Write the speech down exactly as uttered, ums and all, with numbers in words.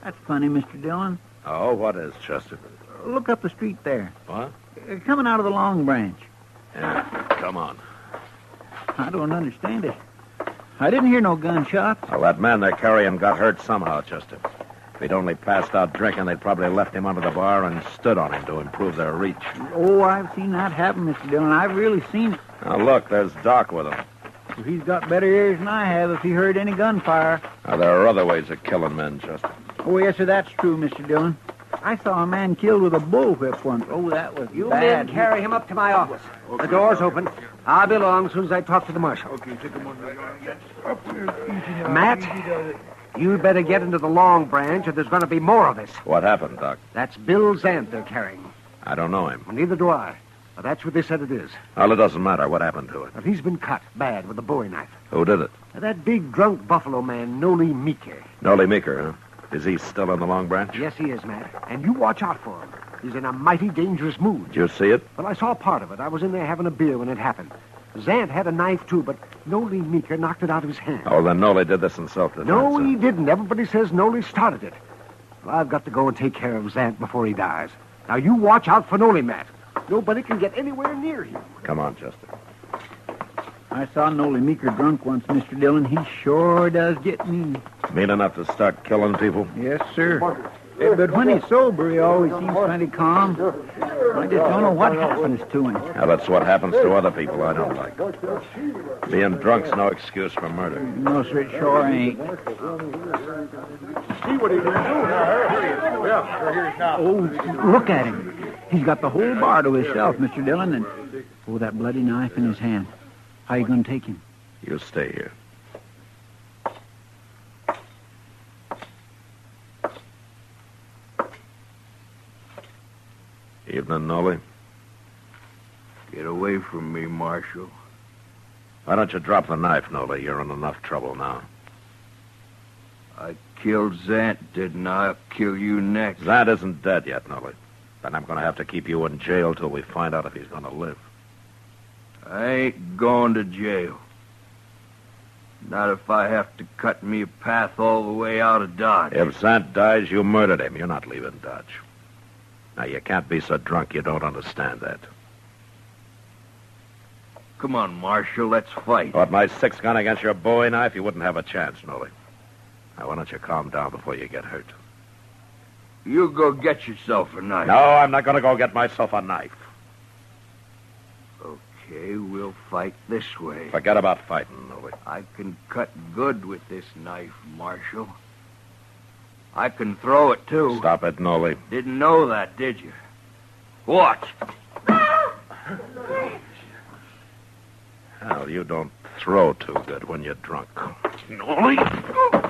That's funny, Mister Dillon. Oh, what is, Chester? Look up the street there. What? Uh, Coming out of the Long Branch. Yeah, come on. I don't understand it. I didn't hear no gunshots. Well, that man they're carrying got hurt somehow, Chester. If he'd only passed out drinking, they'd probably left him under the bar and stood on him to improve their reach. Oh, I've seen that happen, Mister Dillon. I've really seen it. Now, look, there's Doc with him. Well, he's got better ears than I have if he heard any gunfire. Now, there are other ways of killing men, Chester. Oh, yes, sir, that's true, Mister Dillon. I saw a man killed with a bullwhip once. Oh, that was You bad. men carry him up to my office. The door's open. I'll be along as soon as I talk to the marshal. Okay, take him on the Matt, you'd better get into the Long Branch, or there's going to be more of this. What happened, Doc? That's Bill Zant they're carrying. I don't know him. Well, neither do I. But that's what they said it is. Well, it doesn't matter. What happened to it? But he's been cut bad with a bowie knife. Who did it? Now, that big drunk buffalo man, Noli Meeker. Noli Meeker, huh? Is he still in the Long Branch? Yes, he is, Matt. And you watch out for him. He's in a mighty dangerous mood. Did you see it? Well, I saw part of it. I was in there having a beer when it happened. Zant had a knife, too, but Noli Meeker knocked it out of his hand. Oh, then Noli did this in self-defense. No, huh? he didn't. Everybody says Noli started it. Well, I've got to go and take care of Zant before he dies. Now, you watch out for Noli, Matt. Nobody can get anywhere near him. Come on, Chester. I saw Noli Meeker drunk once, Mister Dillon. He sure does get mean. Mean enough to start killing people? Yes, sir. Eh, but when he's sober, he always seems plenty calm. I just don't know what happens to him. Now, that's what happens to other people I don't like. Being drunk's no excuse for murder. No, sir, it sure ain't. See what he's going to do now. Yeah, here he is now. Oh, look at him. He's got the whole bar to himself, Mister Dillon, and oh, that bloody knife in his hand. How you going to take him? You stay here. Evening, Noli. Get away from me, Marshal. Why don't you drop the knife, Noli? You're in enough trouble now. I killed Zant, didn't I? I'll kill you next. Zant isn't dead yet, Noli. Then I'm going to have to keep you in jail till we find out if he's going to live. I ain't going to jail. Not if I have to cut me a path all the way out of Dodge. If Zant dies, you murdered him. You're not leaving Dodge. Now, you can't be so drunk you don't understand that. Come on, Marshal, let's fight. What, my six-gun against your bowie knife? You wouldn't have a chance, Noli. Now, why don't you calm down before you get hurt? You go get yourself a knife. No, I'm not going to go get myself a knife. Okay, we'll fight this way. Forget about fighting, Noli. I can cut good with this knife, Marshal. I can throw it, too. Stop it, Noli. Didn't know that, did you? Watch. Hell, you don't throw too good when you're drunk. Noli?